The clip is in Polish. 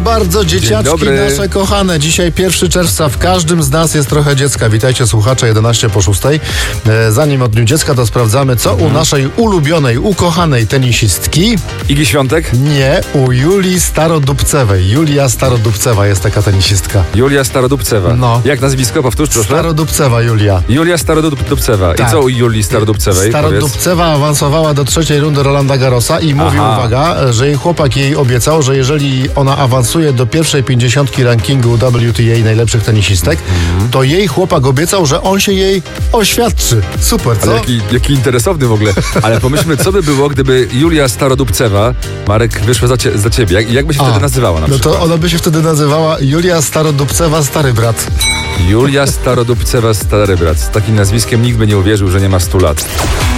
bardzo, dzieciaczki dobry. nasze kochane. Dzisiaj 1 czerwca, w każdym z nas jest trochę dziecka. Witajcie słuchacze, 11:06. Zanim od Dniu Dziecka, to sprawdzamy, co u naszej ulubionej, ukochanej tenisistki. Igi Świątek? Nie, u Julii Starodubcewej. Julia Starodubcewa jest taka tenisistka. Julia Starodubcewa. No. Jak nazwisko? Powtórz proszę. Starodubcewa Julia. Julia Starodubcewa. Tak. I co u Julii Starodubcewej? Starodubcewa awansowała do 3. rundy Rolanda Garrosa i mówi, uwaga, że jej chłopak jej obiecał, że jeżeli ona awansuje do pierwszej 50 rankingu WTA najlepszych tenisistek, to jej chłopak obiecał, że on się jej oświadczy. Super, co? Ale jaki interesowny w ogóle. Ale pomyślmy, co by było, gdyby Julia Starodubcewa, Marek, wyszła za ciebie. Jak by się wtedy nazywała na No przykład? to ona by się wtedy nazywała Julia Starodubcewa Stary Brat. Julia Starodubcewa Stary Brat. Z takim nazwiskiem nikt by nie uwierzył, że nie ma 100 lat.